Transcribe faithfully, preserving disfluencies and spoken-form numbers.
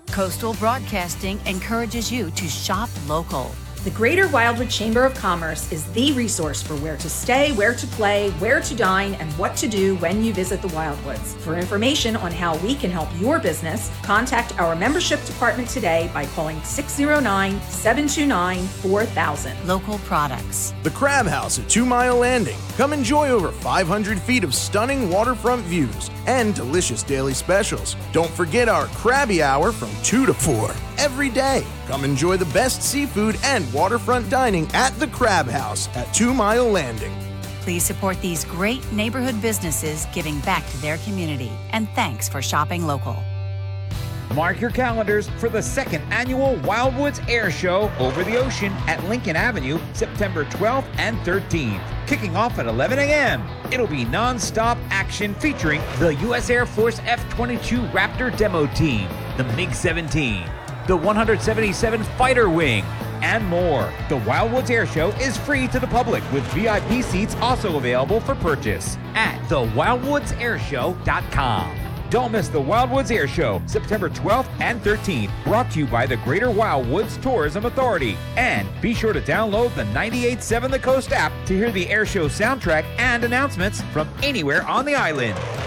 Coastal Broadcasting encourages you to shop local. The Greater Wildwood Chamber of Commerce is the resource for where to stay, where to play, where to dine, and what to do when you visit the Wildwoods. For information on how we can help your business, contact our membership department today by calling six oh nine, seven two nine, four thousand. Local products. The Crab House at Two Mile Landing. Come enjoy over five hundred feet of stunning waterfront views and delicious daily specials. Don't forget our Crabby Hour from two to four every day. Come enjoy the best seafood and waterfront dining at the Crab House at Two Mile Landing. Please support these great neighborhood businesses giving back to their community. And thanks for shopping local. Mark your calendars for the second annual Wildwoods Air Show over the ocean at Lincoln Avenue, September twelfth and thirteenth. Kicking off at eleven a.m. It'll be non-stop action featuring the U S Air Force F twenty-two Raptor demo team, the MiG seventeen, the one seventy-seven Fighter Wing, and more. The Wildwoods Air Show is free to the public with V I P seats also available for purchase at the wildwoods air show dot com. Don't miss the Wildwoods Air Show, September twelfth and thirteenth, brought to you by the Greater Wildwoods Tourism Authority. And be sure to download the ninety-eight point seven The Coast app to hear the air show soundtrack and announcements from anywhere on the island.